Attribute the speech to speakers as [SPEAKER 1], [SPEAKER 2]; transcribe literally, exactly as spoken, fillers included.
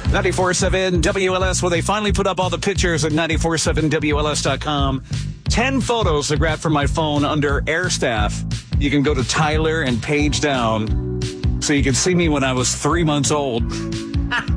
[SPEAKER 1] ninety-four point seven W L S, where they finally put up all the pictures at nine four seven W L S dot com. Ten photos I grabbed from my phone under Air Staff. You can go to Tyler and page down so you can see me when I was three months old.